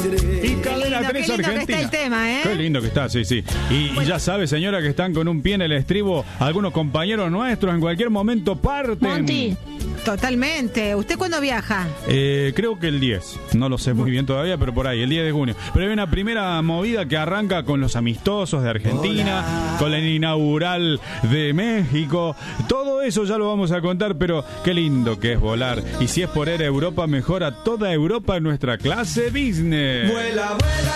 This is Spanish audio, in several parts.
Y Cadena 3 Argentina. Argentina. Que está el tema, ¿eh? Qué lindo que está, sí, sí. Y ya sabe, señora, que están con un pie en el estribo algunos compañeros nuestros, en cualquier momento parten. Monty. Totalmente. ¿Usted cuándo viaja? Creo que el 10. No lo sé muy bien todavía, pero por ahí, el 10 de junio. Pero hay una primera movida que arranca con los amistosos de Argentina, con la inaugural de México. Todo eso ya lo vamos a contar, pero qué lindo que es volar. Y si es por Air Europa, mejora toda Europa en nuestra clase business. Vuela, vuela.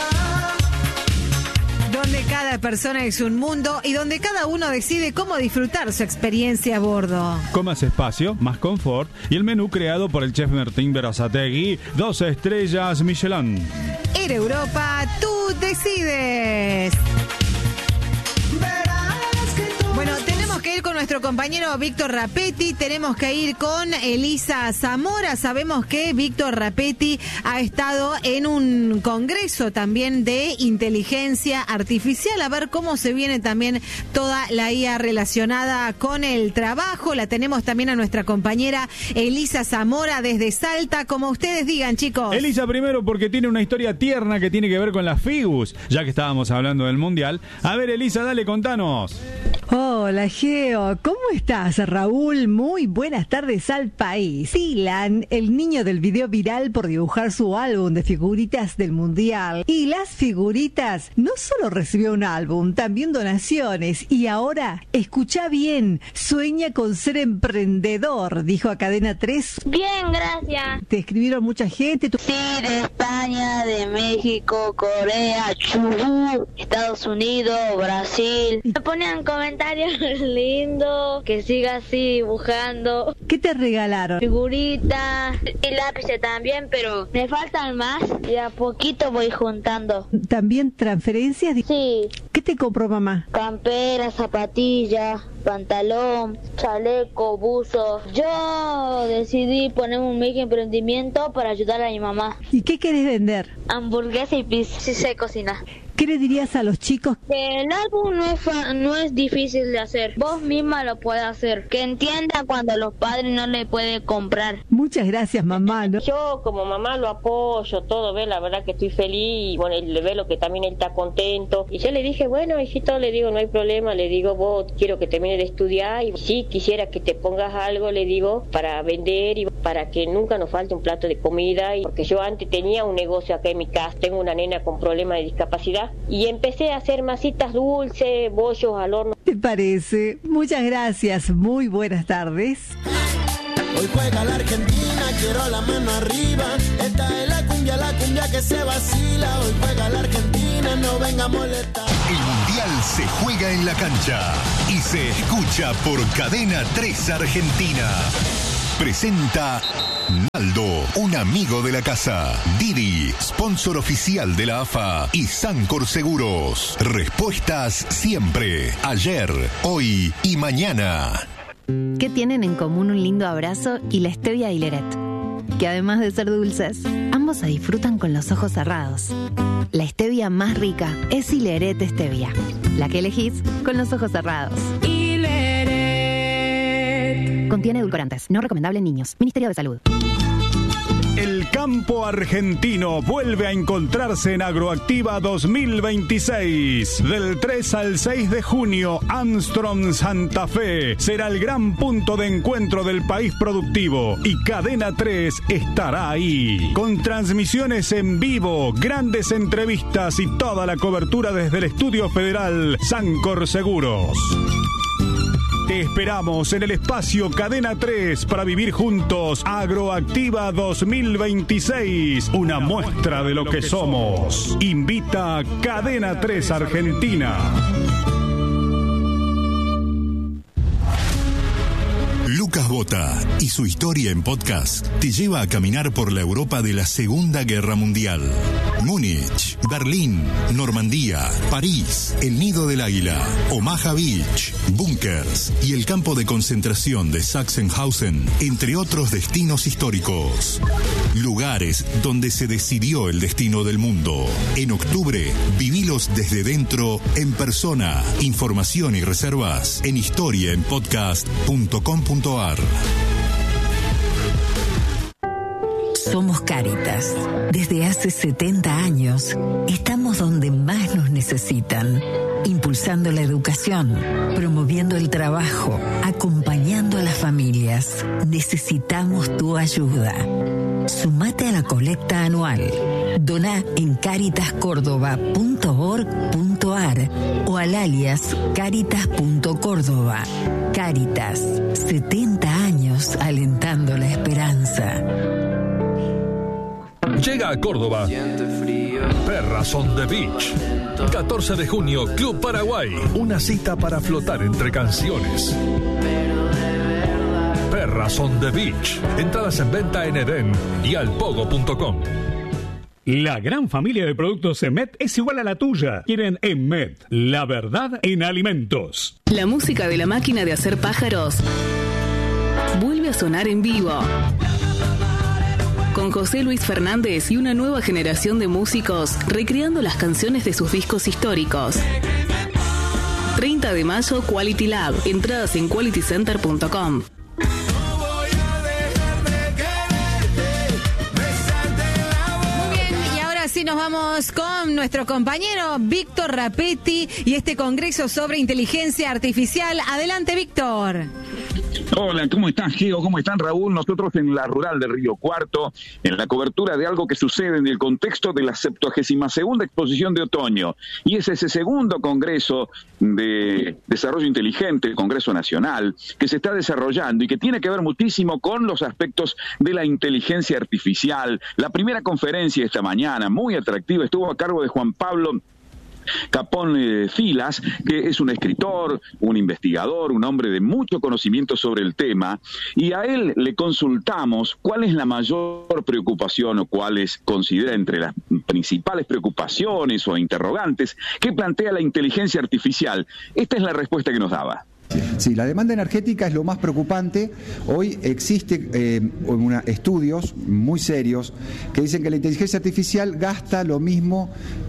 Donde cada persona es un mundo y donde cada uno decide cómo disfrutar su experiencia a bordo. Con más espacio, más confort y el menú creado por el chef Martín Berazategui, 2 estrellas Michelin. Air Europa, tú decides. Bueno, tenemos que ir con nuestro compañero Víctor Rapetti, tenemos que ir con Elisa Zamora. Sabemos que Víctor Rapetti ha estado en un congreso también de inteligencia artificial, a ver cómo se viene también toda la IA relacionada con el trabajo. La tenemos también a nuestra compañera Elisa Zamora desde Salta, como ustedes digan, chicos. Elisa, primero porque tiene una historia tierna que tiene que ver con las FIGUS, ya que estábamos hablando del Mundial. A ver, Elisa, dale, contanos. Hola, Geo. ¿Cómo estás, Raúl? Muy buenas tardes al país. Dylan, el niño del video viral por dibujar su álbum de figuritas del Mundial. Y las figuritas no solo recibió un álbum, también donaciones. Y ahora, escucha bien, sueña con ser emprendedor, dijo a Cadena 3. Bien, gracias. Te escribieron mucha gente. Sí, de España, de México, Corea, Chubut, Estados Unidos, Brasil. Me ponían comentarios lindos, que siga así dibujando. ¿Qué te regalaron? Figuritas y lápices también, pero me faltan más y a poquito voy juntando. ¿También transferencias? Sí. ¿Qué te compró mamá? Campera, zapatillas, pantalón, chaleco, buzo. Yo decidí poner un microemprendimiento para ayudar a mi mamá. ¿Y qué querés vender? Hamburguesa y pizza. Sí sé cocinar. ¿Qué le dirías a los chicos? El álbum no es difícil de hacer. Vos misma lo puedes hacer. Que entienda cuando los padres no le pueden comprar. Muchas gracias, mamá. ¿No? Yo como mamá lo apoyo, todo, ve, la verdad que estoy feliz. Y bueno, le ve lo que también él está contento. Y yo le dije, bueno, hijito, le digo, no hay problema. Le digo, vos quiero que termine de estudiar. Y sí, quisiera que te pongas algo, le digo, para vender y para que nunca nos falte un plato de comida. Y porque yo antes tenía un negocio acá en mi casa. Tengo una nena con problemas de discapacidad. Y empecé a hacer masitas dulces, bollos al horno. ¿Te parece? Muchas gracias. Muy buenas tardes. Hoy juega la Argentina, quiero la mano arriba. Esta es la cumbia que se vacila. Hoy juega la Argentina, no venga a molestar. El Mundial se juega en la cancha y se escucha por Cadena 3 Argentina. Presenta Naldo, un amigo de la casa. Didi, sponsor oficial de la AFA. Y Sancor Seguros. Respuestas siempre, ayer, hoy y mañana. ¿Qué tienen en común un lindo abrazo y la stevia y Leret? Que además de ser dulces, ambos se disfrutan con los ojos cerrados. La stevia más rica es Hileret Stevia, la que elegís con los ojos cerrados. Contiene edulcorantes, no recomendable en niños. Ministerio de Salud. El campo argentino vuelve a encontrarse en Agroactiva 2026. Del 3 al 6 de junio, Armstrong Santa Fe será el gran punto de encuentro del país productivo y Cadena 3 estará ahí. Con transmisiones en vivo, grandes entrevistas y toda la cobertura desde el Estudio Federal Sancor Seguros. Te esperamos en el espacio Cadena 3 para vivir juntos Agroactiva 2026, una muestra de lo que somos. Invita Cadena 3 Argentina. Lucas Bota y su historia en podcast te lleva a caminar por la Europa de la Segunda Guerra Mundial. Múnich, Berlín, Normandía, París, el Nido del Águila, Omaha Beach, búnkers y el campo de concentración de Sachsenhausen, entre otros destinos históricos. Lugares donde se decidió el destino del mundo. En octubre, vivilos desde dentro, en persona. Información y reservas en historiaenpodcast.com.ar. Somos Cáritas. Desde hace 70 años, estamos donde más nos necesitan, impulsando la educación, promoviendo el trabajo, acompañando a las familias. Necesitamos tu ayuda. Sumate a la colecta anual. Doná en caritascórdoba.org.ar o al alias caritas.córdoba. Cáritas, 70 años alentando la esperanza. Llega a Córdoba Perras on the Beach. 14 de junio, Club Paraguay. Una cita para flotar entre canciones. Perras on the Beach. Entradas en venta en Edén y alpogo.com. La gran familia de productos Emet es igual a la tuya. Quieren Emet, la verdad en alimentos. La música de la máquina de hacer pájaros vuelve a sonar en vivo. Con José Luis Fernández y una nueva generación de músicos recreando las canciones de sus discos históricos. 30 de mayo, Quality Lab. Entradas en qualitycenter.com. Así nos vamos con nuestro compañero Víctor Rapetti y este congreso sobre inteligencia artificial. Adelante, Víctor. Hola, ¿cómo estás, Geo? ¿Cómo están, Raúl? Nosotros en la Rural de Río Cuarto, en la cobertura de algo que sucede en el contexto de la 72ª Exposición de Otoño. Y es ese segundo Congreso de Desarrollo Inteligente, el Congreso Nacional, que se está desarrollando y que tiene que ver muchísimo con los aspectos de la inteligencia artificial. La primera conferencia esta mañana, muy atractiva, estuvo a cargo de Juan Pablo Capón Filas, que es un escritor, un investigador, un hombre de mucho conocimiento sobre el tema, y a él le consultamos cuál es la mayor preocupación o cuáles considera entre las principales preocupaciones o interrogantes que plantea la inteligencia artificial. Esta es la respuesta que nos daba. Sí, la demanda energética es lo más preocupante. Hoy existe estudios muy serios que dicen que la inteligencia artificial gasta lo mismo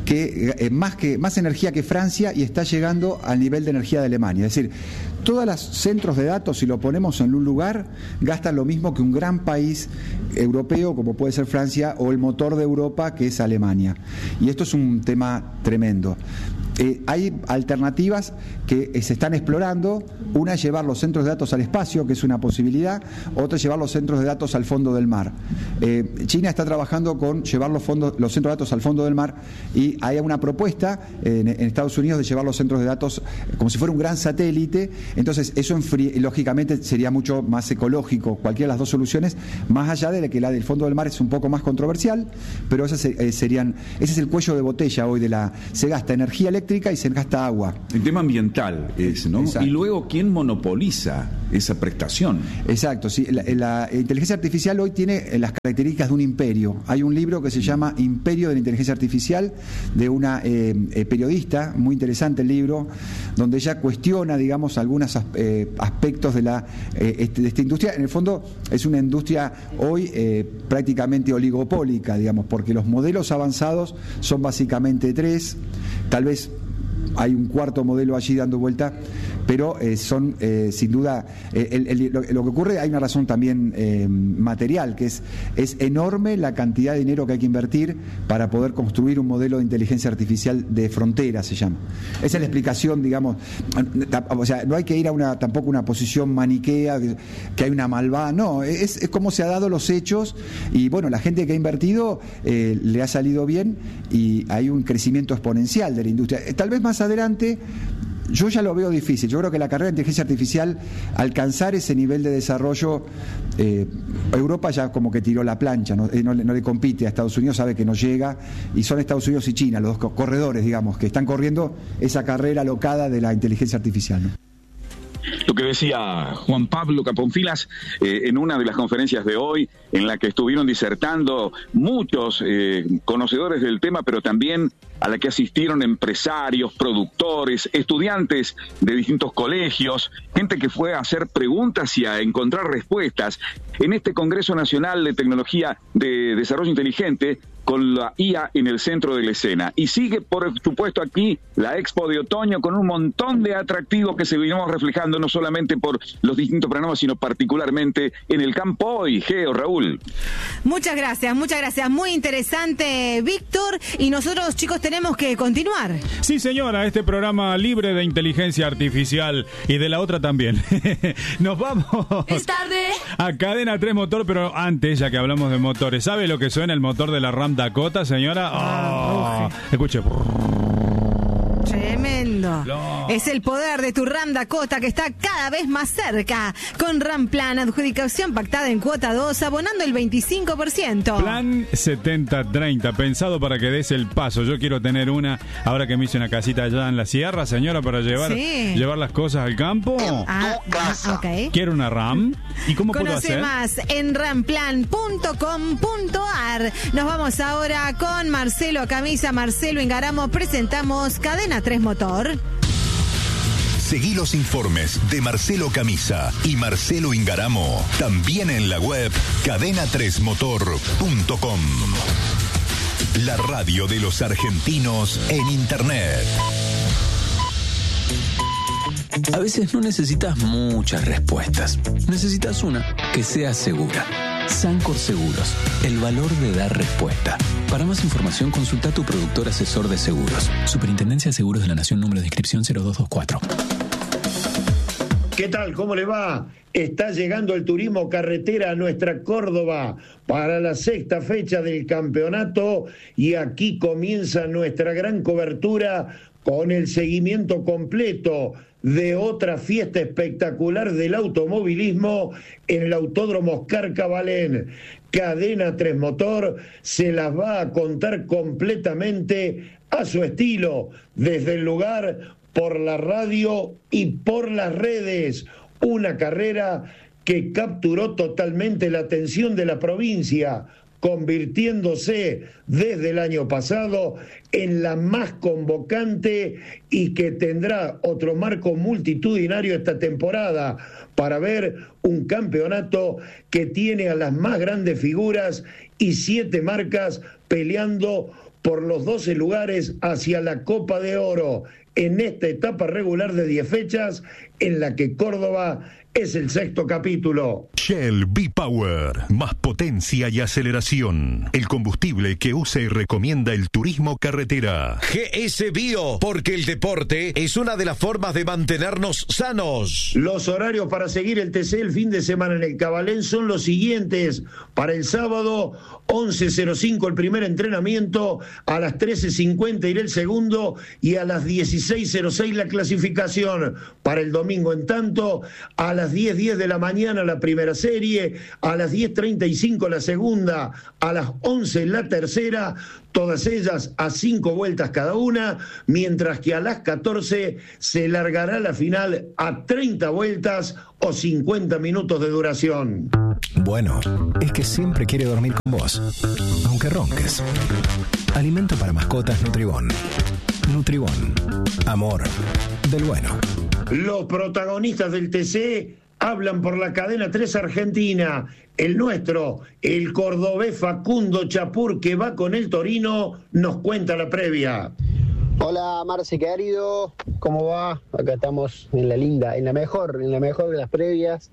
más energía que Francia y está llegando al nivel de energía de Alemania. Es decir, todos los centros de datos, si lo ponemos en un lugar, gastan lo mismo que un gran país europeo como puede ser Francia o el motor de Europa que es Alemania. Y esto es un tema tremendo. Hay alternativas que se están explorando. Una es llevar los centros de datos al espacio, que es una posibilidad. Otra es llevar los centros de datos al fondo del mar. China está trabajando con llevar los centros de datos al fondo del mar y hay una propuesta en Estados Unidos de llevar los centros de datos como si fuera un gran satélite. Entonces eso lógicamente sería mucho más ecológico, cualquiera de las dos soluciones, más allá de que la del fondo del mar es un poco más controversial, pero ese es el cuello de botella hoy se gasta energía eléctrica y se gasta agua. El tema ambiental es, ¿no? Exacto. Y luego, ¿quién monopoliza esa prestación? Exacto, sí. La inteligencia artificial hoy tiene las características de un imperio. Hay un libro que se llama Imperio de la Inteligencia Artificial, de una periodista, muy interesante el libro, donde ella cuestiona, digamos, algunos aspectos de esta industria. En el fondo, es una industria hoy prácticamente oligopólica, digamos, porque los modelos avanzados son básicamente 3, tal vez hay un cuarto modelo allí dando vuelta, pero son sin duda lo que ocurre. Hay una razón también material, que es enorme la cantidad de dinero que hay que invertir para poder construir un modelo de inteligencia artificial de frontera, se llama. Esa es la explicación, digamos. O sea, no hay que ir a tampoco una posición maniquea que hay una malvada, no, es como se ha dado los hechos y bueno, la gente que ha invertido le ha salido bien y hay un crecimiento exponencial de la industria. Tal vez más adelante yo ya lo veo difícil. Yo creo que la carrera de inteligencia artificial, alcanzar ese nivel de desarrollo, Europa ya como que tiró la plancha, no le compite a Estados Unidos, sabe que no llega, y son Estados Unidos y China los dos corredores, digamos, que están corriendo esa carrera alocada de la inteligencia artificial, ¿no? Lo que decía Juan Pablo Capón Filas en una de las conferencias de hoy, en la que estuvieron disertando muchos conocedores del tema, pero también a la que asistieron empresarios, productores, estudiantes de distintos colegios, gente que fue a hacer preguntas y a encontrar respuestas. En este Congreso Nacional de Tecnología de Desarrollo Inteligente con la IA en el centro de la escena. Y sigue, por supuesto, aquí la Expo de Otoño con un montón de atractivos que se venimos reflejando no solamente por los distintos programas, sino particularmente en el campo hoy. Geo, Raúl. Muchas gracias. Muy interesante, Víctor. Y nosotros, chicos, tenemos que continuar. Sí, señora, este programa libre de inteligencia artificial y de la otra también. Nos vamos. Es tarde. A Cadena 3 Motor, pero antes, ya que hablamos de motores, ¿sabe lo que suena el motor de la Ram Dakota, señora? Escuche. Tremendo. No. Es el poder de tu Ram Dakota que está cada vez más cerca. Con Ram Plan, adjudicación pactada en cuota 2, abonando el 25%. Plan 70-30, pensado para que des el paso. Yo quiero tener una, ahora que me hice una casita allá en la sierra, señora, para llevar las cosas al campo. Okay. Quiero una Ram. ¿Y cómo puedo hacer? Conoce más en ramplan.com.ar. Nos vamos ahora con Marcelo Camisa, Marcelo Ingaramo. Presentamos Cadena 3 Motor. Seguí los informes de Marcelo Camisa y Marcelo Ingaramo también en la web cadena3motor.com. La radio de los argentinos en Internet. A veces no necesitas muchas respuestas. Necesitas una que sea segura. Sancor Seguros, el valor de dar respuesta. Para más información, consulta a tu productor asesor de seguros. Superintendencia de Seguros de la Nación, número de inscripción 0224. ¿Qué tal? ¿Cómo le va? Está llegando el turismo carretera a nuestra Córdoba para la 6ª fecha del campeonato y aquí comienza nuestra gran cobertura con el seguimiento completo de otra fiesta espectacular del automovilismo en el Autódromo Oscar Cabalén. Cadena 3 Motor se las va a contar completamente a su estilo, desde el lugar, por la radio y por las redes. Una carrera que capturó totalmente la atención de la provincia, convirtiéndose desde el año pasado en la más convocante y que tendrá otro marco multitudinario esta temporada para ver un campeonato que tiene a las más grandes figuras y 7 marcas peleando por los 12 lugares hacia la Copa de Oro en esta etapa regular de 10 fechas en la que Córdoba es el 6º capítulo. Shell V-Power, más potencia y aceleración. El combustible que usa y recomienda el turismo carretera. GS Bio, porque el deporte es una de las formas de mantenernos sanos. Los horarios para seguir el TC el fin de semana en el Cabalén son los siguientes. Para el sábado, 11:05 el primer entrenamiento, a las 13:50 irá el segundo y a las 16:06 la clasificación. Para el domingo, en tanto, a las 10:10 de la mañana la primera serie, a las 10:35 la segunda, a las 11 la tercera, todas ellas a 5 vueltas cada una, mientras que a las 14 se largará la final a 30 vueltas o 50 minutos de duración. Bueno, es que siempre quiere dormir con vos, aunque ronques. Alimento para mascotas Nutribón. Nutribón, amor del bueno. Los protagonistas del TC hablan por la cadena 3 Argentina. El nuestro, el cordobés Facundo Chapur, que va con el Torino, nos cuenta la previa. Hola Marce querido, ¿cómo va? Acá estamos en la mejor de las previas.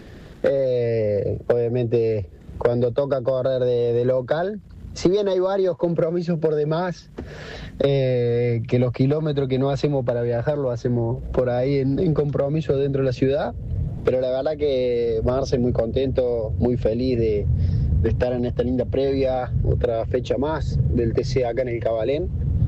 Obviamente cuando toca correr de local, si bien hay varios compromisos por demás, que los kilómetros que no hacemos para viajar lo hacemos por ahí en compromiso dentro de la ciudad, pero la verdad que Marce, muy contento, muy feliz de estar en esta linda previa, otra fecha más del TC acá en el Cabalén.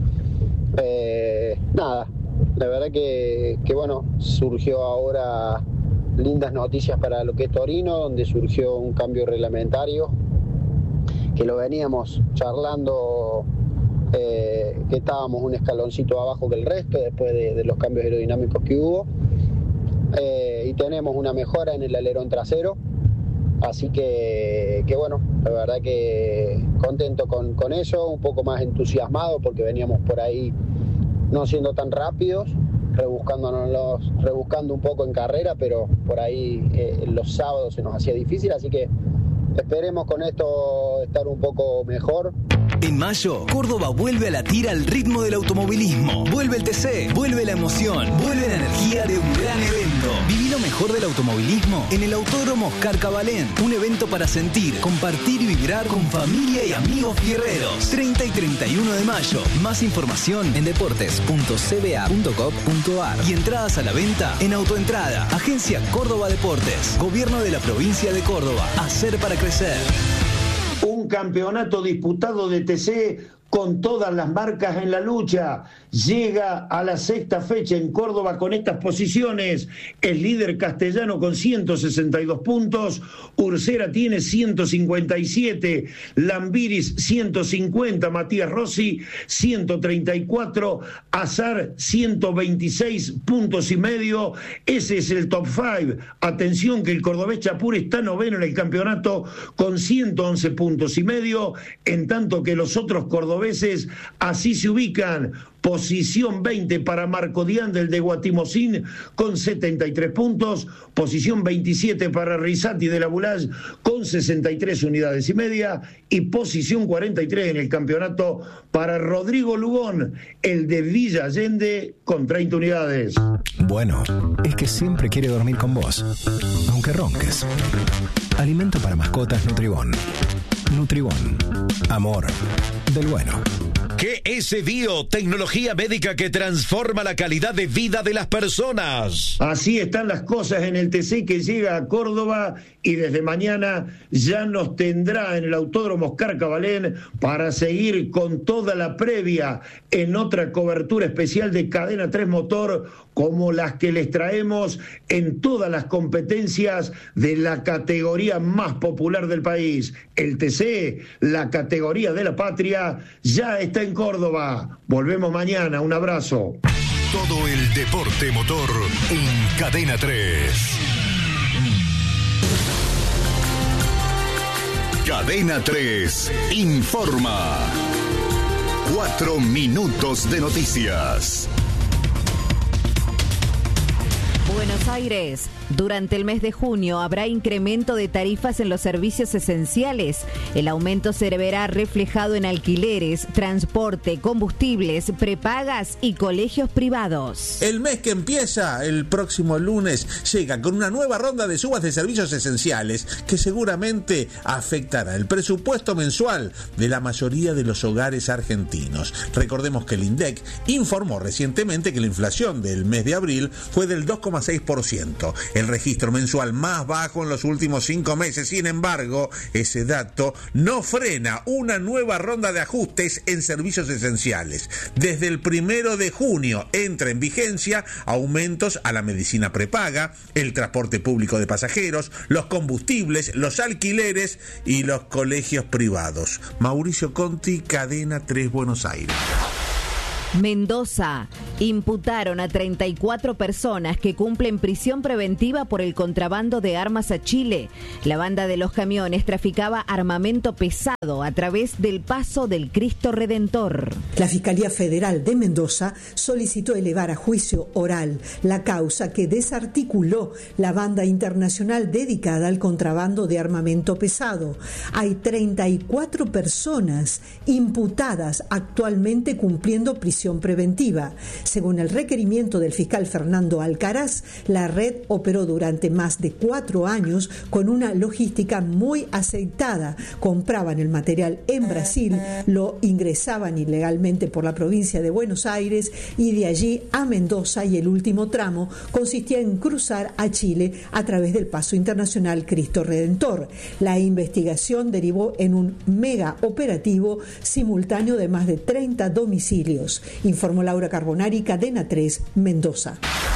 Nada, la verdad que bueno, surgió ahora lindas noticias para lo que es Torino, donde surgió un cambio reglamentario que lo veníamos charlando, que estábamos un escaloncito abajo que el resto después de los cambios aerodinámicos que hubo, y tenemos una mejora en el alerón trasero, así que bueno, la verdad que contento con eso, un poco más entusiasmado porque veníamos por ahí no siendo tan rápidos, rebuscando un poco en carrera, pero por ahí los sábados se nos hacía difícil, así que esperemos con esto estar un poco mejor En mayo, Córdoba vuelve a latir al ritmo del automovilismo. Vuelve el TC, vuelve la emoción, vuelve la energía de un gran evento. Viví lo mejor del automovilismo en el Autódromo Oscar Cabalén. Un evento para sentir, compartir y vibrar con familia y amigos fierreros. 30 y 31 de mayo. Más información en deportes.cba.gov.ar y entradas a la venta en Autoentrada. Agencia Córdoba Deportes. Gobierno de la provincia de Córdoba. Hacer para crecer. Un campeonato disputado de TC con todas las marcas en la lucha. Llega a la sexta fecha en Córdoba con estas posiciones. El líder Castellano con 162 puntos. Ursera tiene 157. Lambiris 150. Matías Rossi 134. Azar 126 puntos y medio. Ese es el top 5. Atención que el cordobés Chapur está noveno en el campeonato con 111 puntos y medio. En tanto que los otros cordobeses así se ubican. Posición 20 para Marco Diandel de Guatimosín con 73 puntos. Posición 27 para Risati de la Bulage con 63 unidades y media. Y posición 43 en el campeonato para Rodrigo Lugón, el de Villa Allende, con 30 unidades. Bueno, es que siempre quiere dormir con vos, aunque ronques. Alimento para mascotas Nutribón. Nutribón. Amor del bueno. GS Bio, tecnología médica que transforma la calidad de vida de las personas. Así están las cosas en el TC que llega a Córdoba y desde mañana ya nos tendrá en el Autódromo Oscar Cabalén para seguir con toda la previa en otra cobertura especial de Cadena 3 Motor como las que les traemos en todas las competencias de la categoría más popular del país. El TC, la categoría de la patria, ya está en Córdoba. Volvemos mañana. Un abrazo. Todo el deporte motor en Cadena 3. Cadena 3 informa. 4 minutos de noticias. Buenos Aires. Durante el mes de junio habrá incremento de tarifas en los servicios esenciales. El aumento se verá reflejado en alquileres, transporte, combustibles, prepagas y colegios privados. El mes que empieza el próximo lunes llega con una nueva ronda de subas de servicios esenciales que seguramente afectará el presupuesto mensual de la mayoría de los hogares argentinos. Recordemos que el INDEC informó recientemente que la inflación del mes de abril fue del 2,6%. El registro mensual más bajo en los últimos 5 meses. Sin embargo, ese dato no frena una nueva ronda de ajustes en servicios esenciales. Desde el 1 de junio entra en vigencia aumentos a la medicina prepaga, el transporte público de pasajeros, los combustibles, los alquileres y los colegios privados. Mauricio Conti, Cadena 3, Buenos Aires. Mendoza. Imputaron a 34 personas que cumplen prisión preventiva por el contrabando de armas a Chile. La banda de los camiones traficaba armamento pesado a través del paso del Cristo Redentor. La Fiscalía Federal de Mendoza solicitó elevar a juicio oral la causa que desarticuló la banda internacional dedicada al contrabando de armamento pesado. Hay 34 personas imputadas actualmente cumpliendo prisión preventiva. Según el requerimiento del fiscal Fernando Alcaraz, la red operó durante más de 4 años con una logística muy aceitada. Compraban el material en Brasil, lo ingresaban ilegalmente por la provincia de Buenos Aires y de allí a Mendoza, y el último tramo consistía en cruzar a Chile a través del paso internacional Cristo Redentor. La investigación derivó en un mega operativo simultáneo de más de 30 domicilios. Informó Laura Carbonari, Cadena 3, Mendoza.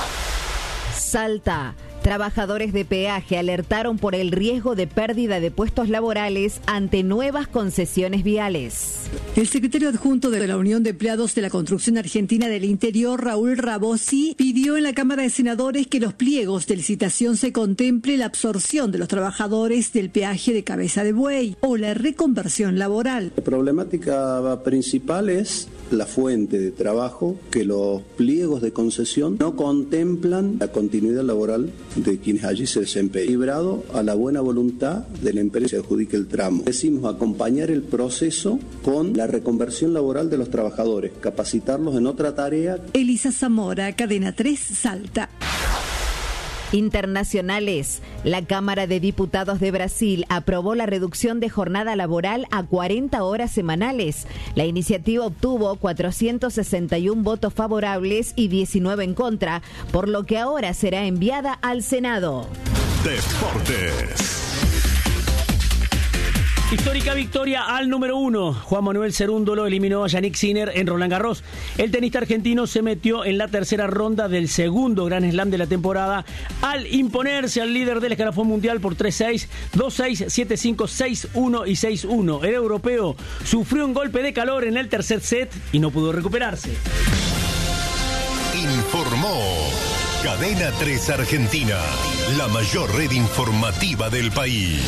Salta. Trabajadores de peaje alertaron por el riesgo de pérdida de puestos laborales ante nuevas concesiones viales. El secretario adjunto de la Unión de Empleados de la Construcción Argentina del Interior, Raúl Rabosi, pidió en la Cámara de Senadores que los pliegos de licitación se contemple la absorción de los trabajadores del peaje de Cabeza de Buey o la reconversión laboral. La problemática principal es la fuente de trabajo que los pliegos de concesión no contemplan la continuidad laboral de quienes allí se desempeñan, librado a la buena voluntad de la empresa que se adjudique el tramo. Decimos acompañar el proceso con la reconversión laboral de los trabajadores, capacitarlos en otra tarea. Elisa Zamora, Cadena 3, Salta. Internacionales. La Cámara de Diputados de Brasil aprobó la reducción de jornada laboral a 40 horas semanales. La iniciativa obtuvo 461 votos favorables y 19 en contra, por lo que ahora será enviada al Senado. Deportes. Histórica victoria al número 1. Juan Manuel Cerúndolo eliminó a Yannick Sinner en Roland Garros. El tenista argentino se metió en la tercera ronda del segundo Grand Slam de la temporada al imponerse al líder del escalafón mundial por 3-6, 2-6, 7-5, 6-1 y 6-1. El europeo sufrió un golpe de calor en el tercer set y no pudo recuperarse. Informó Cadena 3 Argentina, la mayor red informativa del país.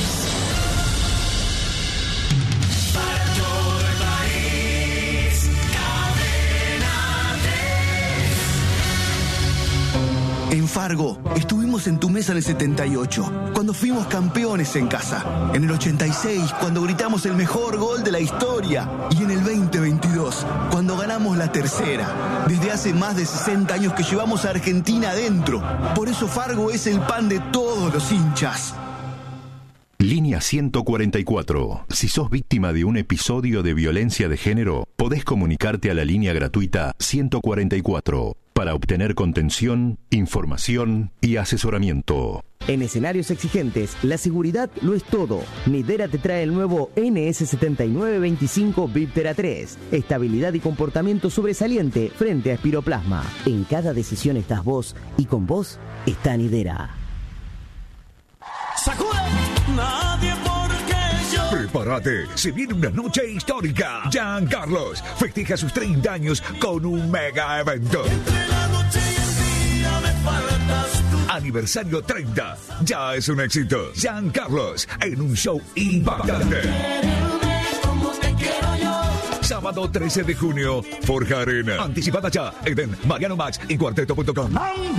En Fargo, estuvimos en tu mesa en el 78, cuando fuimos campeones en casa. En el 86, cuando gritamos el mejor gol de la historia. Y en el 2022, cuando ganamos la tercera. Desde hace más de 60 años que llevamos a Argentina adentro. Por eso Fargo es el pan de todos los hinchas. Línea 144. Si sos víctima de un episodio de violencia de género, podés comunicarte a la línea gratuita 144 para obtener contención, información y asesoramiento. En escenarios exigentes, la seguridad lo es todo. Midera te trae el nuevo NS7925 Viptera 3. Estabilidad y comportamiento sobresaliente frente a espiroplasma. En cada decisión estás vos y con vos está Nidera. Nadie porque yo. Prepárate, se viene una noche histórica. Jean Carlos festeja sus 30 años con un mega evento. Entre la noche y el día me faltas tú. Aniversario 30, ya es un éxito. Jean Carlos en un show impactante. Sábado 13 de junio, Forja Arena. Anticipada ya, Eden, Mariano Max y Cuarteto.com.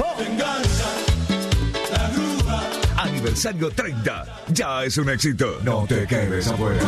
Aniversario 30, ya es un éxito. No te quedes afuera.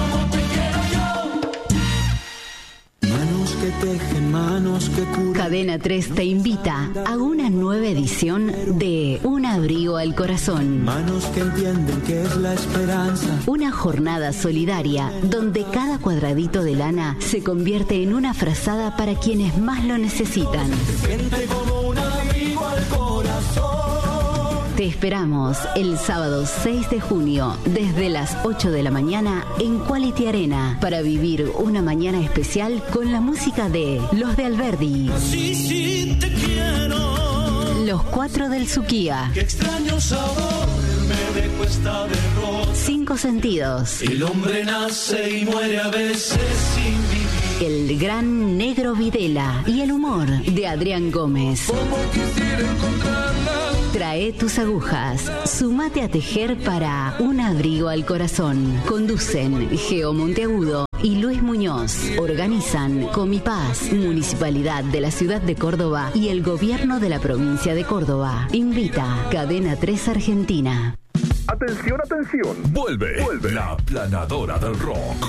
Manos que tejen, manos que curan. Cadena 3 te invita a una nueva edición de Un abrigo al corazón. Manos que entienden que es la esperanza. Una jornada solidaria donde cada cuadradito de lana se convierte en una frazada para quienes más lo necesitan. Siente como un abrigo al corazón. Te esperamos el sábado 6 de junio desde las 8 de la mañana en Quality Arena para vivir una mañana especial con la música de Los de Alberdi. Sí, te quiero. Los 4 del Suquía. Qué extraño sabor me dejó esta derrota. 5 sentidos. El hombre nace y muere a veces sin vivir. El gran Negro Videla y el humor de Adrián Gómez. Como quisiera encontrarla. Trae tus agujas, sumate a tejer para Un abrigo al corazón. Conducen Geo Monteagudo y Luis Muñoz. Organizan Comipaz, Municipalidad de la Ciudad de Córdoba y el Gobierno de la Provincia de Córdoba. Invita Cadena 3 Argentina. Atención, atención. Vuelve la planadora del rock.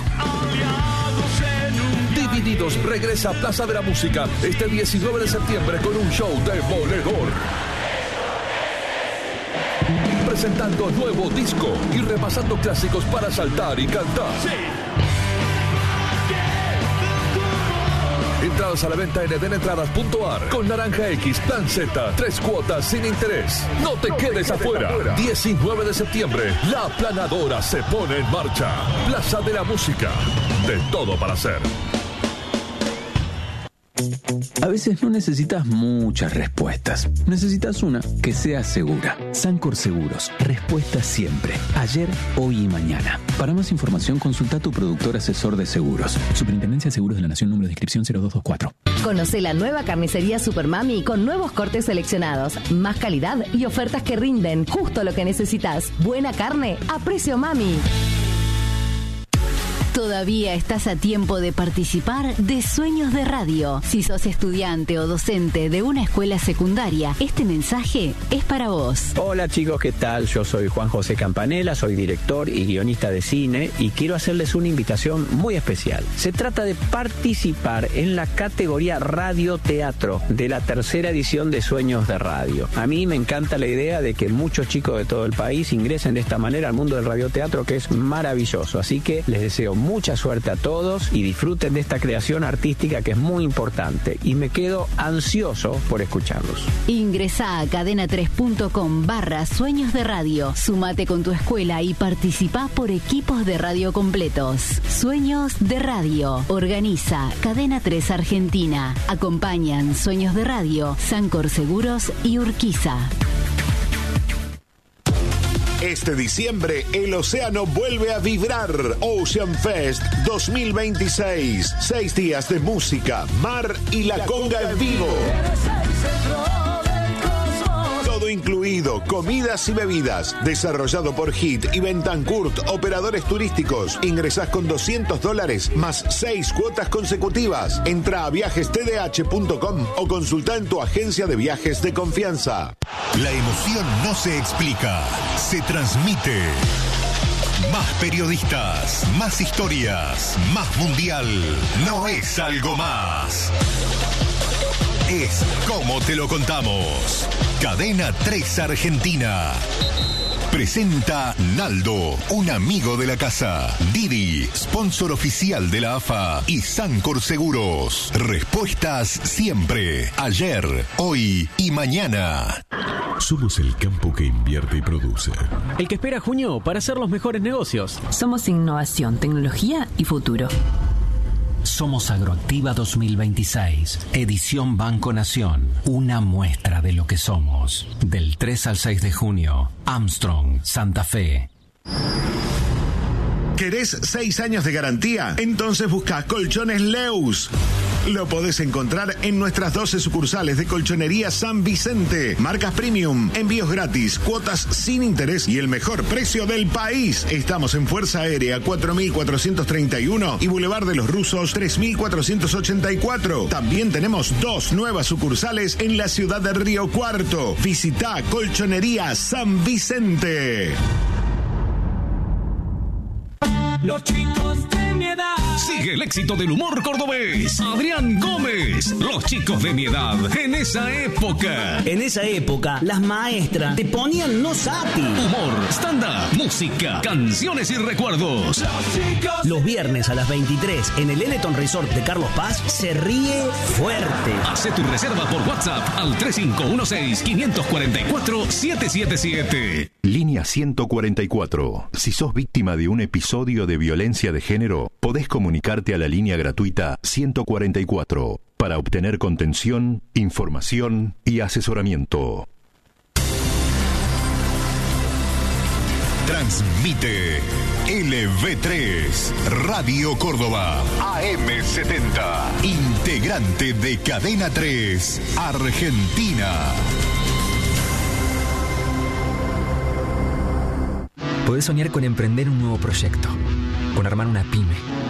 Divididos regresa a Plaza de la Música este 19 de septiembre con un show demoledor. Presentando nuevo disco y repasando clásicos para saltar y cantar. Entradas a la venta en edenetradas.ar con Naranja X, Plan Z, 3 cuotas sin interés. No te quedes afuera. 19 de septiembre, la planadora se pone en marcha. Plaza de la Música. De todo para hacer. A veces no necesitas muchas respuestas. Necesitas una que sea segura. Sancor Seguros. Respuesta siempre. Ayer, hoy y mañana. Para más información, consulta a tu productor asesor de seguros. Superintendencia de Seguros de la Nación, número de inscripción 0224. Conoce la nueva carnicería Supermami con nuevos cortes seleccionados, más calidad y ofertas que rinden. Justo lo que necesitas. Buena carne a precio mami. Todavía estás a tiempo de participar de Sueños de Radio. Si sos estudiante o docente de una escuela secundaria, este mensaje es para vos. Hola chicos, ¿qué tal? Yo soy Juan José Campanella, soy director y guionista de cine y quiero hacerles una invitación muy especial. Se trata de participar en la categoría Radio-Teatro de la tercera edición de Sueños de Radio. A mí me encanta la idea de que muchos chicos de todo el país ingresen de esta manera al mundo del radioteatro, que es maravilloso. Así que les deseo mucha suerte a todos y disfruten de esta creación artística que es muy importante. Y me quedo ansioso por escucharlos. Ingresá a cadena3.com/Sueños de Radio. Sumate con tu escuela y participá por equipos de radio completos. Sueños de Radio. Organiza Cadena 3 Argentina. Acompañan Sueños de Radio, Sancor Seguros y Urquiza. Este diciembre, el océano vuelve a vibrar. Ocean Fest 2026. 6 días de música, mar y la conga en vivo. Todo incluido, comidas y bebidas. Desarrollado por HIT y Bentancourt, operadores turísticos. Ingresás con $200 más 6 cuotas consecutivas. Entra a viajestdh.com o consulta en tu agencia de viajes de confianza. La emoción no se explica, se transmite. Más periodistas, más historias, más mundial. No es algo más. Es como te lo contamos. Cadena 3 Argentina. Presenta Naldo, un amigo de la casa. Didi, sponsor oficial de la AFA. Y Sancor Seguros. Respuestas siempre. Ayer, hoy y mañana. Somos el campo que invierte y produce. El que espera junio para hacer los mejores negocios. Somos innovación, tecnología y futuro. Somos Agroactiva 2026, edición Banco Nación, una muestra de lo que somos. Del 3 al 6 de junio, Armstrong, Santa Fe. ¿Querés 6 años de garantía? Entonces busca Colchones Leus. Lo podés encontrar en nuestras 12 sucursales de Colchonería San Vicente. Marcas premium, envíos gratis, cuotas sin interés y el mejor precio del país. Estamos en Fuerza Aérea 4431 y Boulevard de los Rusos 3484. También tenemos 2 nuevas sucursales en la ciudad de Río Cuarto. Visita Colchonería San Vicente. Los chicos de mi edad. Sigue el éxito del humor cordobés. Adrián Gómez. Los chicos de mi edad. En esa época. En esa época, las maestras te ponían no sati. Humor, stand-up, música, canciones y recuerdos. Los viernes a las 23 en el Eleton Resort de Carlos Paz se ríe fuerte. Hace tu reserva por WhatsApp al 3516-544-777. Línea 144. Si sos víctima de un episodio de violencia de género, podés comunicarte a la línea gratuita 144 para obtener contención, información y asesoramiento. Transmite LV3 Radio Córdoba AM70, integrante de Cadena 3 Argentina. Podés soñar con emprender un nuevo proyecto, con armar una pyme,